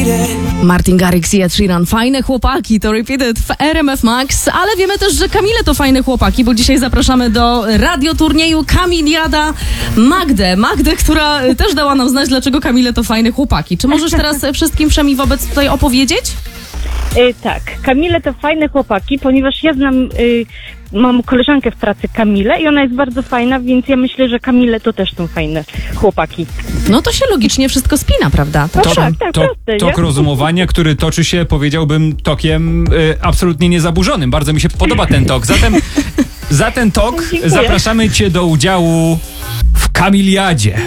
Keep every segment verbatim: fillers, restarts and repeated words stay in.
Martin Garrix i Ed Sheeran. Fajne chłopaki, to Repeated w R M F Max, ale wiemy też, że Kamile to fajne chłopaki, bo dzisiaj zapraszamy do radioturnieju Kamiliada Magdę. Magdę, która też dała nam znać, dlaczego Kamile to fajne chłopaki. Czy możesz teraz wszystkim wszemi wobec tutaj opowiedzieć? Yy, tak, Kamile to fajne chłopaki, ponieważ ja znam, yy, mam koleżankę w pracy Kamilę i ona jest bardzo fajna, więc ja myślę, że Kamile to też są fajne chłopaki. No to się logicznie wszystko spina, prawda? No To, tak, tak, to, proste, tok nie? rozumowania, który toczy się, powiedziałbym, tokiem y, absolutnie niezaburzonym. Bardzo mi się podoba ten tok. Zatem za ten tok Dziękuję. zapraszamy Cię do udziału w Kamiliadzie.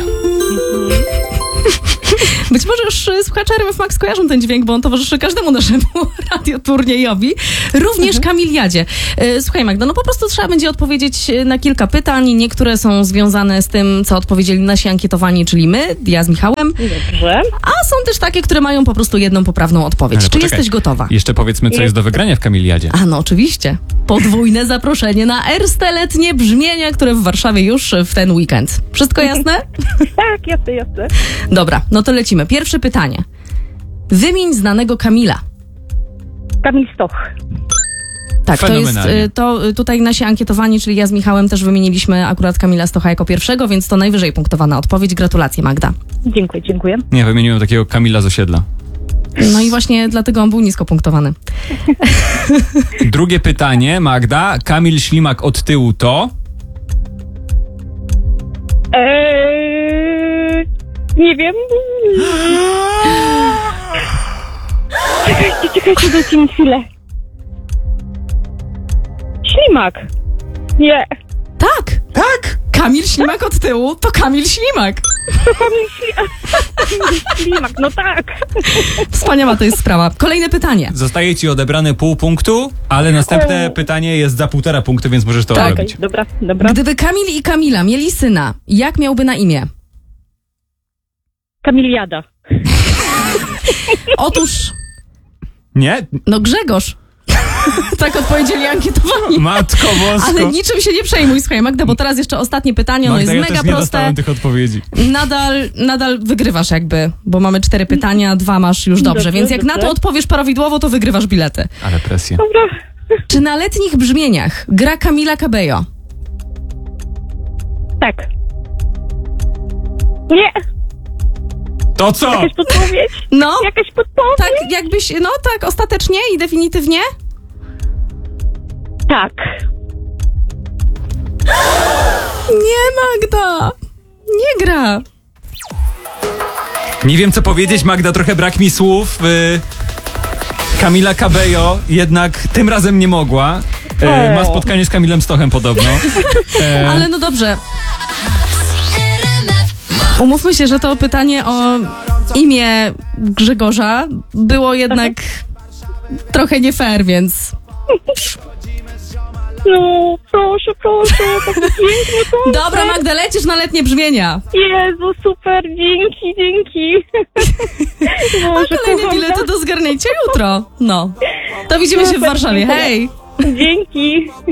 Być może już y, słuchacze R M F Max kojarzą ten dźwięk, bo on towarzyszy każdemu naszemu radioturniejowi, również Mhm. Kamiliadzie. Y, Słuchaj Magda, no po prostu trzeba będzie odpowiedzieć y, na kilka pytań. Niektóre są związane z tym, co odpowiedzieli nasi ankietowani, czyli my, ja z Michałem, Dobrze. a są też takie, które mają po prostu jedną poprawną odpowiedź. Ale Czy poczekaj. jesteś gotowa? Jeszcze powiedzmy, co jest do wygrania w Kamiliadzie. A no oczywiście. Podwójne zaproszenie na Erste-letnie brzmienia, które w Warszawie już w ten weekend. Wszystko jasne? Tak, jasne, jasne. Dobra, no to lecimy. Pierwsze pytanie. Wymień znanego Kamila. Kamil Stoch. Tak, to jest Fenomenalnie. y, to y, tutaj nasi ankietowani, czyli ja z Michałem też wymieniliśmy akurat Kamila Stocha jako pierwszego, więc to najwyżej punktowana odpowiedź. Gratulacje, Magda. Dziękuję, dziękuję. Nie, wymieniłem takiego Kamila z osiedla. No i właśnie dlatego on był nisko punktowany. Drugie pytanie, Magda. Kamil Ślimak od tyłu to... Eee, nie wiem. Czekajcie, czekajcie, dajcie mi chwilę. Ślimak. Nie, Tak! Tak! Kamil Ślimak od tyłu to Kamil Ślimak. to Kamil Ślimak. Kamil Ślimak, no tak. Wspaniała to jest sprawa. Kolejne pytanie. Zostaje Ci odebrane pół punktu, ale następne O. pytanie jest za półtora punktu, więc możesz to Tak. robić. Okej, dobra, dobra. Gdyby Kamil i Kamila mieli syna, jak miałby na imię? Kamiliada. Otóż, Nie? no Grzegorz. Tak odpowiedzieli ankietowani. Matko bosko. Ale niczym się nie przejmuj, słuchaj Magda, bo teraz jeszcze ostatnie pytanie, ono Magda, jest ja mega też nie proste. dostałem tych odpowiedzi. Nadal, nadal wygrywasz jakby, bo mamy cztery pytania, dwa masz już dobrze, Dobrze, więc jak na dobrze. to odpowiesz prawidłowo, to wygrywasz bilety. Ale presja. Dobra. Czy na letnich brzmieniach gra Camila Cabello? Tak. Nie, To co? jakaś podpowiedź? No, Jakaś podpowiedź? tak jakbyś, no tak, ostatecznie i definitywnie? Tak. Nie, Magda, nie gra. Nie wiem, co powiedzieć, Magda, trochę brak mi słów. Y... Kamila Cabello jednak tym razem nie mogła. E, O. ma spotkanie z Kamilem Stochem podobno. E, Ale no dobrze. Umówmy się, że to pytanie o imię Grzegorza było jednak trochę nie fair, więc... No, proszę, proszę, tak pięknie, proszę. Dobra, Magda, lecisz na letnie brzmienia. Jezu, super, dzięki, dzięki. A Boże, kolejne kocham bilety was. do zgarnięcia jutro. No. To widzimy się w Warszawie. Hej! Dzięki.